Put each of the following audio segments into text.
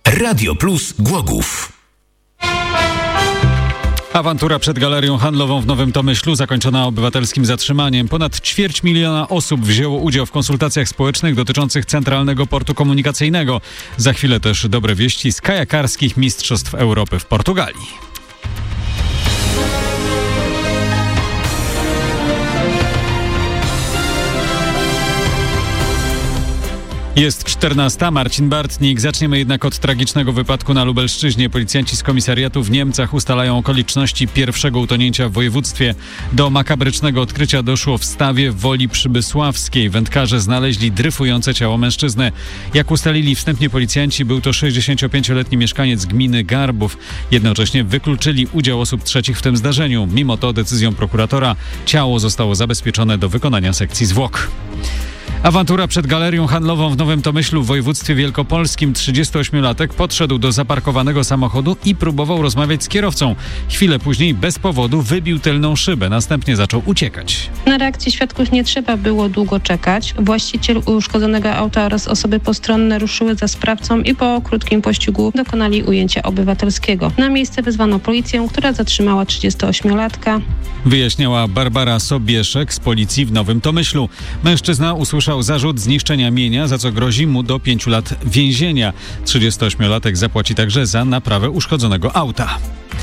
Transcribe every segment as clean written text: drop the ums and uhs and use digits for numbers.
Radio Plus Głogów. Awantura przed galerią handlową w Nowym Tomyślu zakończona obywatelskim zatrzymaniem. Ponad 250 000 osób wzięło udział w konsultacjach społecznych dotyczących Centralnego Portu Komunikacyjnego. Za chwilę też dobre wieści z kajakarskich Mistrzostw Europy w Portugalii. Jest 14. Marcin Bartnik. Zaczniemy jednak od tragicznego wypadku na Lubelszczyźnie. Policjanci z komisariatu w Niemcach ustalają okoliczności pierwszego utonięcia w województwie. Do makabrycznego odkrycia doszło w Stawie Woli Przybysławskiej. Wędkarze znaleźli dryfujące ciało mężczyzny. Jak ustalili wstępnie policjanci, był to 65-letni mieszkaniec gminy Garbów. Jednocześnie wykluczyli udział osób trzecich w tym zdarzeniu. Mimo to decyzją prokuratora ciało zostało zabezpieczone do wykonania sekcji zwłok. Awantura przed galerią handlową w Nowym Tomyślu w województwie wielkopolskim. 38-latek podszedł do zaparkowanego samochodu i próbował rozmawiać z kierowcą. Chwilę później bez powodu wybił tylną szybę. Następnie zaczął uciekać. Na reakcję świadków nie trzeba było długo czekać. Właściciel uszkodzonego auta oraz osoby postronne ruszyły za sprawcą i po krótkim pościgu dokonali ujęcia obywatelskiego. Na miejsce wezwano policję, która zatrzymała 38-latka. Wyjaśniała Barbara Sobieszek z policji w Nowym Tomyślu. Mężczyzna usłyszał zarzut zniszczenia mienia, za co grozi mu do 5 lat więzienia. 38-latek zapłaci także za naprawę uszkodzonego auta.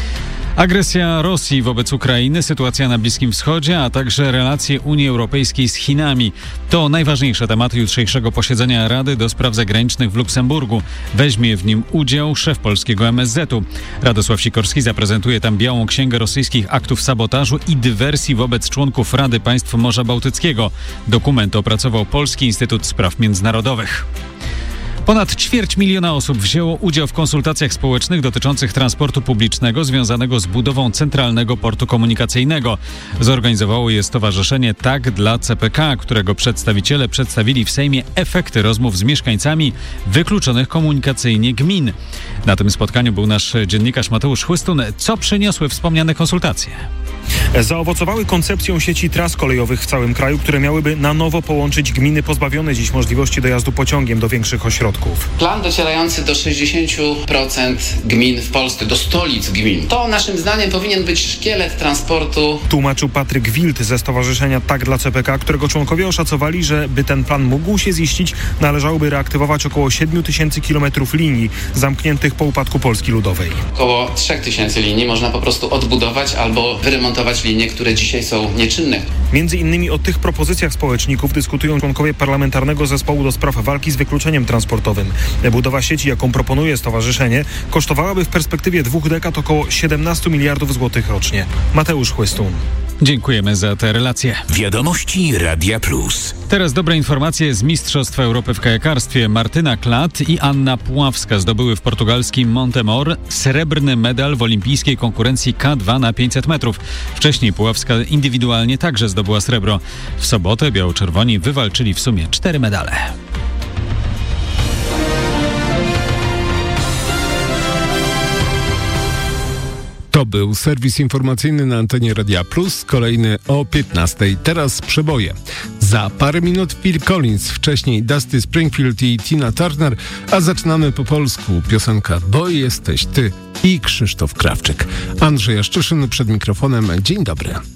Agresja Rosji wobec Ukrainy, sytuacja na Bliskim Wschodzie, a także relacje Unii Europejskiej z Chinami. To najważniejsze tematy jutrzejszego posiedzenia Rady do Spraw Zagranicznych w Luksemburgu. Weźmie w nim udział szef polskiego MSZ-u. Radosław Sikorski zaprezentuje tam białą księgę rosyjskich aktów sabotażu i dywersji wobec członków Rady Państw Morza Bałtyckiego. Dokument opracował Polski Instytut Spraw Międzynarodowych. Ponad 250 000 osób wzięło udział w konsultacjach społecznych dotyczących transportu publicznego związanego z budową Centralnego Portu Komunikacyjnego. Zorganizowało je stowarzyszenie Tak dla CPK, którego przedstawiciele przedstawili w Sejmie efekty rozmów z mieszkańcami wykluczonych komunikacyjnie gmin. Na tym spotkaniu był nasz dziennikarz Mateusz Chłystun. Co przyniosły wspomniane konsultacje? Zaowocowały koncepcją sieci tras kolejowych w całym kraju, które miałyby na nowo połączyć gminy pozbawione dziś możliwości dojazdu pociągiem do większych ośrodków. Plan docierający do 60% gmin w Polsce, do stolic gmin. To naszym zdaniem powinien być szkielet transportu. Tłumaczył Patryk Wild ze stowarzyszenia Tak dla CPK, którego członkowie oszacowali, że by ten plan mógł się ziścić, należałoby reaktywować około 7 000 kilometrów linii zamkniętych po upadku Polski Ludowej. Około 3 000 linii można po prostu odbudować albo wyremontować linie, które dzisiaj są nieczynne. Między innymi o tych propozycjach społeczników dyskutują członkowie Parlamentarnego Zespołu do Spraw Walki z Wykluczeniem Transportowym. Budowa sieci, jaką proponuje stowarzyszenie, kosztowałaby w perspektywie 2 dekad około 17 miliardów złotych rocznie. Mateusz Chłystun. Dziękujemy za te relacje. Wiadomości Radia Plus. Teraz dobre informacje z Mistrzostw Europy w kajakarstwie. Martyna Klat i Anna Puławska zdobyły w portugalskim Montemor srebrny medal w olimpijskiej konkurencji K2 na 500 metrów. Wcześniej Puławska indywidualnie także zdobyła srebro. W sobotę biało-czerwoni wywalczyli w sumie 4 medale. To był serwis informacyjny na antenie Radia Plus, kolejny o 15:00. Teraz przeboje. Za parę minut Phil Collins, wcześniej Dusty Springfield i Tina Turner, a zaczynamy po polsku. Piosenka Bo jesteś ty i Krzysztof Krawczyk. Andrzej Jaszczyszyn przed mikrofonem. Dzień dobry.